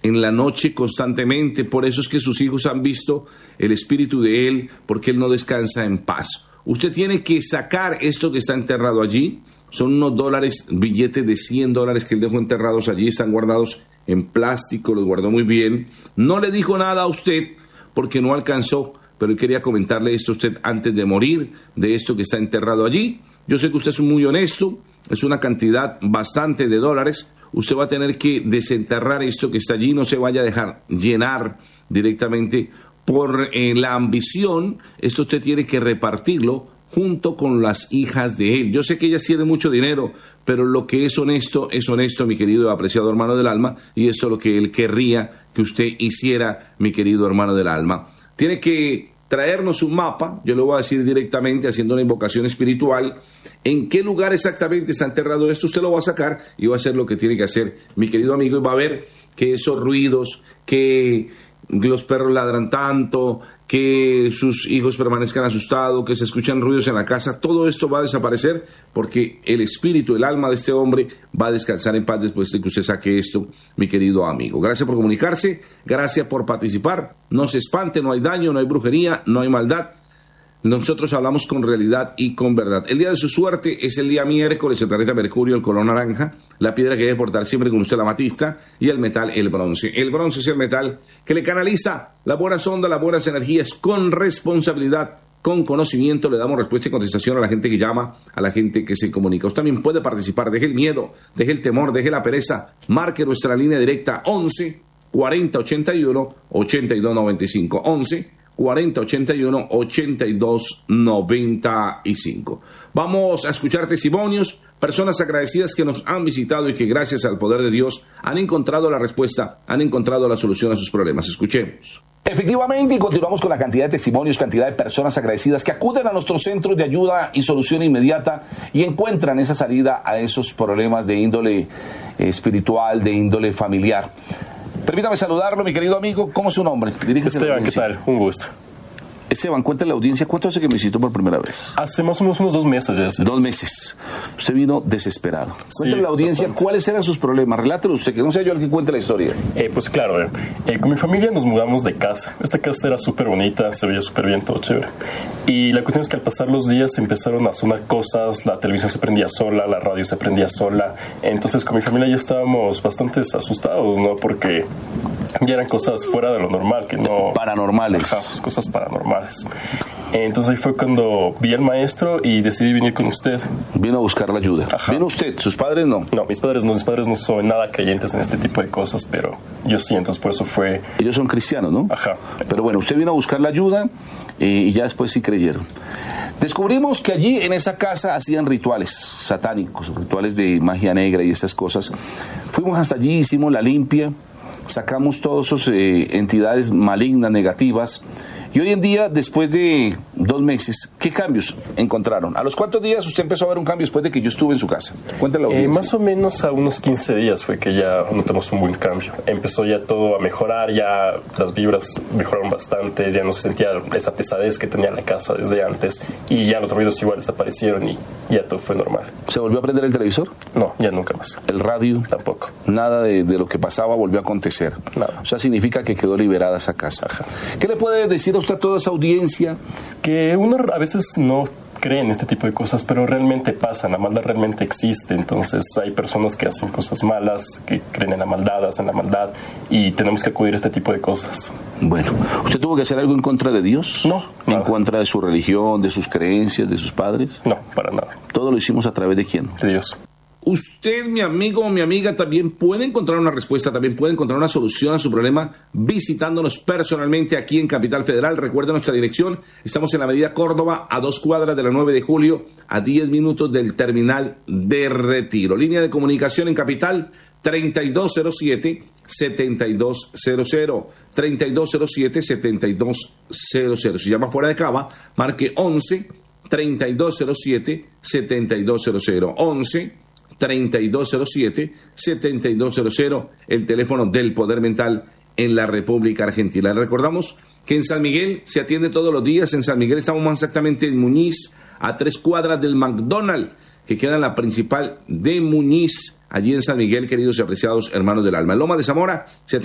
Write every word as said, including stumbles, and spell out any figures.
en la noche constantemente. Por eso es que sus hijos han visto el espíritu de él, porque él no descansa en paz. Usted tiene que sacar esto que está enterrado allí. Son unos dólares, billetes de cien dólares que él dejó enterrados allí, están guardados en plástico, los guardó muy bien. No le dijo nada a usted porque no alcanzó, pero él quería comentarle esto a usted antes de morir, de esto que está enterrado allí. Yo sé que usted es muy honesto, es una cantidad bastante de dólares. Usted va a tener que desenterrar esto que está allí, no se vaya a dejar llenar directamente por eh, la ambición. Esto usted tiene que repartirlo junto con las hijas de él. Yo sé que ellas tienen mucho dinero, pero lo que es honesto es honesto, mi querido y apreciado hermano del alma, y esto es lo que él querría que usted hiciera, mi querido hermano del alma. Tiene que traernos un mapa, yo le voy a decir directamente, haciendo una invocación espiritual, en qué lugar exactamente está enterrado esto. Usted lo va a sacar y va a hacer lo que tiene que hacer, mi querido amigo, y va a ver que esos ruidos, que los perros ladran tanto, que sus hijos permanezcan asustados, que se escuchan ruidos en la casa, todo esto va a desaparecer porque el espíritu, el alma de este hombre va a descansar en paz después de que usted saque esto, mi querido amigo. Gracias por comunicarse, gracias por participar. No se espante, no hay daño, no hay brujería, no hay maldad. Nosotros hablamos con realidad y con verdad. El día de su suerte es el día miércoles, el planeta Mercurio, el color naranja, la piedra que debe portar siempre con usted, la amatista, y el metal, el bronce. El bronce es el metal que le canaliza las buenas ondas, las buenas energías, con responsabilidad, con conocimiento. Le damos respuesta y contestación a la gente que llama, a la gente que se comunica. Usted también puede participar. Deje el miedo, deje el temor, deje la pereza. Marque nuestra línea directa once cuarenta ochenta y uno ochenta y dos noventa y cinco. once cuarenta ochenta y uno ochenta y dos noventa y cinco. Vamos a escuchar testimonios, personas agradecidas que nos han visitado y que gracias al poder de Dios han encontrado la respuesta, han encontrado la solución a sus problemas. Escuchemos. Efectivamente, y continuamos con la cantidad de testimonios, cantidad de personas agradecidas que acuden a nuestros centros de ayuda y solución inmediata y encuentran esa salida a esos problemas de índole espiritual, de índole familiar. Permítame saludarlo, mi querido amigo. ¿Cómo es su nombre? Dirígese Esteban, ¿qué tal? Un gusto. Esteban, cuéntale a la audiencia, ¿cuánto hace que me visitó por primera vez? Hace más o menos unos dos meses ya. Hace dos meses. Usted vino desesperado. Cuéntale sí, a la audiencia bastante. ¿Cuáles eran sus problemas? Relátelo usted, que no sea yo el que cuente la historia. Eh, pues claro, eh, eh, con mi familia nos mudamos de casa. Esta casa era súper bonita, se veía súper bien, todo chévere. Y la cuestión es que al pasar los días empezaron a sonar cosas, la televisión se prendía sola, la radio se prendía sola. Entonces con mi familia ya estábamos bastante asustados, ¿no? Porque ya eran cosas fuera de lo normal, que no... Paranormales. Ajá, pues, cosas paranormales. Entonces ahí fue cuando vi al maestro y decidí venir con usted. Vino a buscar la ayuda. Ajá. ¿Vino usted? ¿Sus padres no? No, mis padres no, mis padres no son nada creyentes en este tipo de cosas, pero yo sí, entonces por eso fue... Ellos son cristianos, ¿no? Ajá. Pero bueno, usted vino a buscar la ayuda eh, y ya después sí creyeron. Descubrimos que allí en esa casa hacían rituales satánicos, rituales de magia negra y estas cosas. Fuimos hasta allí, hicimos la limpia, sacamos todas esas eh, entidades malignas, negativas. Y hoy en día, después de dos meses, ¿qué cambios encontraron? ¿A los cuántos días usted empezó a ver un cambio después de que yo estuve en su casa? Cuéntale. Eh, más o menos a unos quince días fue que ya notamos un buen cambio. Empezó ya todo a mejorar, ya las vibras mejoraron bastante, ya no se sentía esa pesadez que tenía la casa desde antes y ya los ruidos igual desaparecieron y ya todo fue normal. ¿Se volvió a prender el televisor? No, ya nunca más. ¿El radio? Tampoco. Nada de, de lo que pasaba volvió a acontecer. Nada. O sea, significa que quedó liberada esa casa. Ajá. ¿Qué le puede decir a usted a toda esa audiencia? Que uno a veces no cree en este tipo de cosas, pero realmente pasan, la maldad realmente existe, entonces hay personas que hacen cosas malas, que creen en la maldad, hacen la maldad, y tenemos que acudir a este tipo de cosas. Bueno, ¿usted tuvo que hacer algo en contra de Dios? No. ¿En nada. contra de su religión, de sus creencias, de sus padres? No, para nada. ¿Todo lo hicimos a través de quién? De Dios. Usted, mi amigo o mi amiga, también puede encontrar una respuesta, también puede encontrar una solución a su problema visitándonos personalmente aquí en Capital Federal. Recuerde nuestra dirección. Estamos en la Avenida Córdoba, a dos cuadras de la nueve de julio, a diez minutos del terminal de Retiro. Línea de comunicación en Capital, treinta y dos cero siete, setenta y dos cero cero. treinta y dos cero siete, setenta y dos cero cero. Si llama fuera de Cava, marque once, treinta y dos cero siete, setenta y dos cero cero. once, treinta y dos cero siete, setenta y dos cero cero, el teléfono del Poder Mental en la República Argentina. Recordamos que en San Miguel se atiende todos los días. En San Miguel estamos más exactamente en Muñiz, a tres cuadras del McDonald's, que queda en la principal de Muñiz, allí en San Miguel, queridos y apreciados hermanos del alma. En Loma de Zamora se atiende